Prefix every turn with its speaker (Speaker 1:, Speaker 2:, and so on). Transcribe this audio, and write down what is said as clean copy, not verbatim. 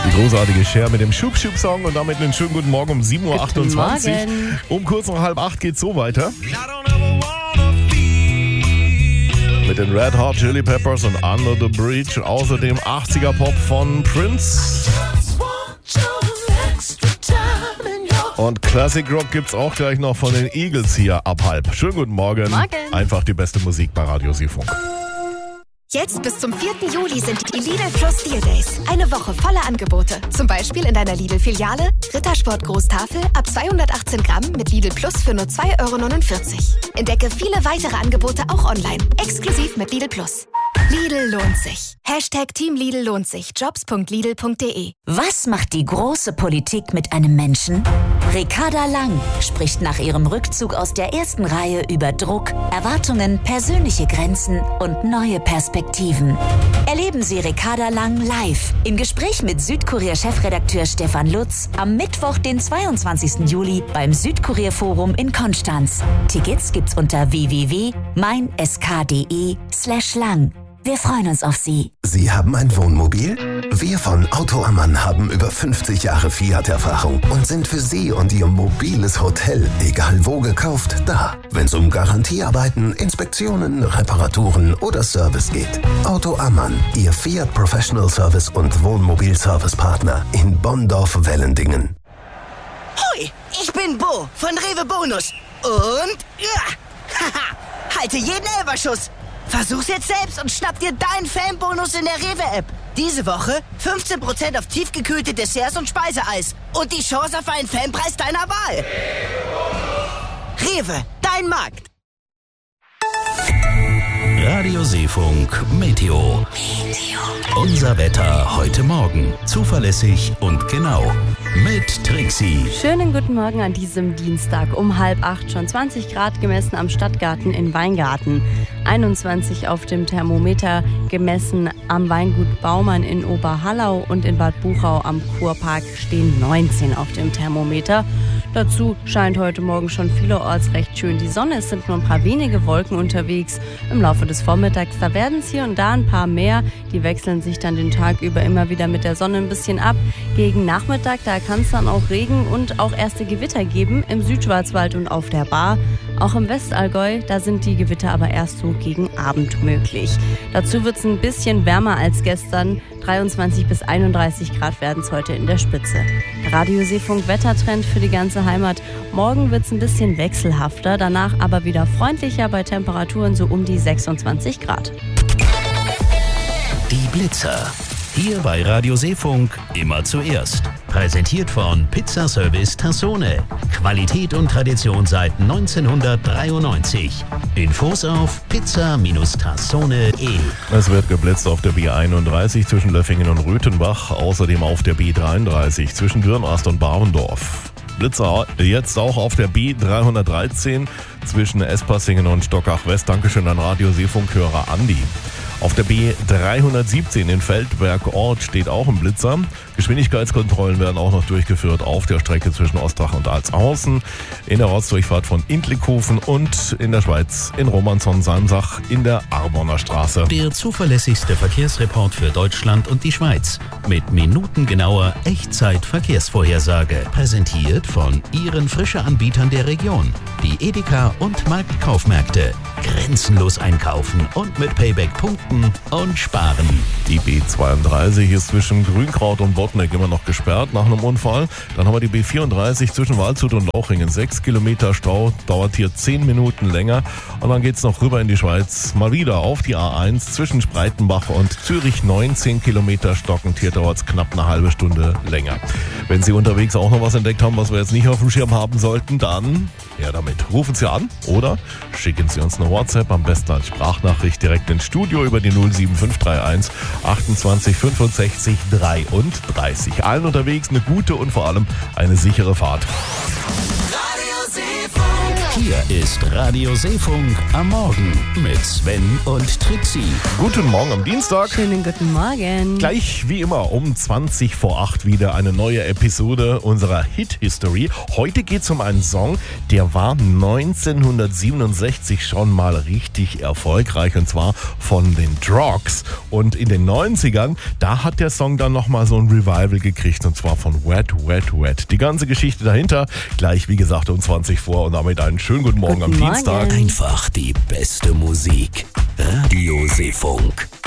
Speaker 1: Die großartige Cher mit dem Schub-Schub-Song und damit einen schönen guten Morgen um 7.28 Uhr. Um kurz nach 7:30 geht's so weiter. Mit den Red Hot Chili Peppers und Under the Bridge. Außerdem 80er Pop von Prince. Und Classic Rock gibt's auch gleich noch von den Eagles hier ab 7:30. Schönen guten Morgen.
Speaker 2: Morgen.
Speaker 1: Einfach die beste Musik bei Radio Seefunk.
Speaker 3: Jetzt bis zum 4. Juli sind die Lidl Plus Deal Days. Eine Woche voller Angebote. Zum Beispiel in deiner Lidl-Filiale Rittersport Großtafel ab 218 Gramm mit Lidl Plus für nur 2,49 €. Entdecke viele weitere Angebote auch online. Exklusiv mit Lidl Plus. Lidl lohnt sich. Hashtag Team Lidl lohnt sich. Jobs.lidl.de.
Speaker 4: Was macht die große Politik mit einem Menschen? Ricarda Lang spricht nach ihrem Rückzug aus der ersten Reihe über Druck, Erwartungen, persönliche Grenzen und neue Perspektiven. Erleben Sie Ricarda Lang live im Gespräch mit Südkurier-Chefredakteur Stefan Lutz am Mittwoch, den 22. Juli beim Südkurier-Forum in Konstanz. Tickets gibt's unter www.meinsk.de/lang. Wir freuen uns auf Sie.
Speaker 5: Sie haben ein Wohnmobil? Wir von Auto Ammann haben über 50 Jahre Fiat-Erfahrung und sind für Sie und Ihr mobiles Hotel, egal wo gekauft, da. Wenn es um Garantiearbeiten, Inspektionen, Reparaturen oder Service geht. Auto Ammann, Ihr Fiat Professional Service und Wohnmobil-Service-Partner in Bonndorf-Wellendingen.
Speaker 6: Hoi, ich bin Bo von Rewe Bonus. Und halte jeden Elferschuss. Versuch's jetzt selbst und schnapp dir deinen Fanbonus in der Rewe-App. Diese Woche 15% auf tiefgekühlte Desserts und Speiseeis. Und die Chance auf einen Fanpreis deiner Wahl. Rewe, dein Markt.
Speaker 7: Radio Seefunk Meteo. Unser Wetter heute Morgen. Zuverlässig und genau. Mit Trixie.
Speaker 2: Schönen guten Morgen an diesem Dienstag. Um 7:30 schon 20 Grad gemessen am Stadtgarten in Weingarten. 21 auf dem Thermometer gemessen am Weingut Baumann in Oberhallau und in Bad Buchau am Kurpark stehen 19 auf dem Thermometer. Dazu scheint heute Morgen schon vielerorts recht schön die Sonne. Es sind nur ein paar wenige Wolken unterwegs. Im Laufe des Vormittags, da werden es hier und da ein paar mehr. Die wechseln sich dann den Tag über immer wieder mit der Sonne ein bisschen ab. Gegen Nachmittag, da kann es dann auch Regen und auch erste Gewitter geben im Südschwarzwald und auf der Baar. Auch im Westallgäu, da sind die Gewitter aber erst so gegen Abend möglich. Dazu wird es ein bisschen wärmer als gestern. 23 bis 31 Grad werden es heute in der Spitze. Radio Seefunk Wettertrend für die ganze Heimat. Morgen wird es ein bisschen wechselhafter, danach aber wieder freundlicher bei Temperaturen so um die 26 Grad.
Speaker 7: Die Blitzer. Hier bei Radio Seefunk immer zuerst. Präsentiert von Pizzaservice Tassone. Qualität und Tradition seit 1993. Infos auf pizza-tassone.de.
Speaker 1: Es wird geblitzt auf der B31 zwischen Löffingen und Rüthenbach, außerdem auf der B33 zwischen Dürnrast und Barendorf. Blitzer jetzt auch auf der B313 zwischen Espassingen und Stockach West. Dankeschön an Radio Seefunk-Hörer Andi. Auf der B317 in Feldberg-Ort steht auch ein Blitzer. Geschwindigkeitskontrollen werden auch noch durchgeführt auf der Strecke zwischen Ostrach und Altshausen, in der Ortsdurchfahrt von Intlikhofen und in der Schweiz in Romanshorn-Salmsach in der Arbonner Straße.
Speaker 7: Der zuverlässigste Verkehrsreport für Deutschland und die Schweiz. Mit minutengenauer Echtzeit-Verkehrsvorhersage. Präsentiert von Ihren Frische-Anbietern der Region. Die Edeka und Marktkaufmärkte. Grenzenlos einkaufen und mit Payback punkten und sparen.
Speaker 1: Die B32 ist zwischen Grünkraut und Bottneck immer noch gesperrt nach einem Unfall. Dann haben wir die B34 zwischen Waldshut und Lauchringen. 6 Kilometer Stau, dauert hier 10 Minuten länger. Und dann geht's noch rüber in die Schweiz. Mal wieder auf die A1 zwischen Spreitenbach und Zürich. 19 Kilometer stockend. Hier dauert's knapp eine halbe Stunde länger. Wenn Sie unterwegs auch noch was entdeckt haben, was wir jetzt nicht auf dem Schirm haben sollten, dann her damit. Rufen Sie an oder schicken Sie uns eine WhatsApp, am besten als Sprachnachricht direkt ins Studio über die 07531 28 65 33. Allen unterwegs eine gute und vor allem eine sichere Fahrt.
Speaker 6: Radio Seefunk.
Speaker 7: Hier ist Radio Seefunk am Morgen mit Sven und Trixie.
Speaker 1: Guten Morgen am Dienstag.
Speaker 2: Schönen guten Morgen.
Speaker 1: Gleich wie immer um 20 vor 8 wieder eine neue Episode unserer Hit-History. Heute geht es um einen Song, der war 1967 schon mal richtig erfolgreich, und zwar von den Drogs. Und in den 90ern, da hat der Song dann nochmal so ein Revival gekriegt, und zwar von Wet, Wet, Wet. Die ganze Geschichte dahinter, gleich wie gesagt um 20 vor, und damit einen schönen guten Morgen am Dienstag.
Speaker 7: Einfach die beste Musik. Radio Seefunk.